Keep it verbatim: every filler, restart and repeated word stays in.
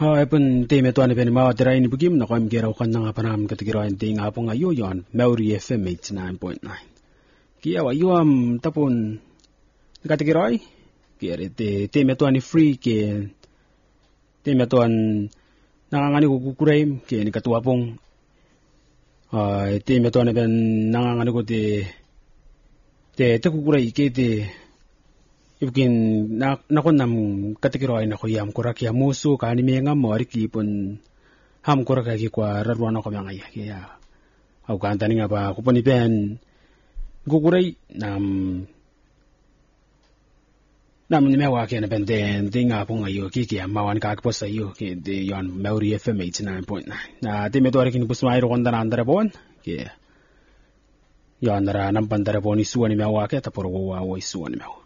Hai pun tema tuan iben mawa terai ni bugim na koim gera ukan nga panam katigiro en ting apong ayo yon Maori F M eighty-nine point nine. Kia wa yo am tapon katigiro ai kia te tema tuan ni free ke tema tuan nangangani ko kukurem ke ni katua pong ai tema tuan iben nangangani ko te te te kukurai ke te Ibukin na nakon nam katikiro ay nako yam kurak ya muso kani menga mo ariki pun ham kurak ay kwa raruan ako mga ya kaya au kanta ni nga pa kupon ipen guguray nam nam ni mewa kaya na benten tinga po ngayo kiki mawan kakpos ayo kaya de yon Maori F M eighty-nine point nine na di meto arikin pusmairo konda na andara bon kaya yon nara nampandara bon isuwa ni mewa kaya taporo wawa isuwa ni mewa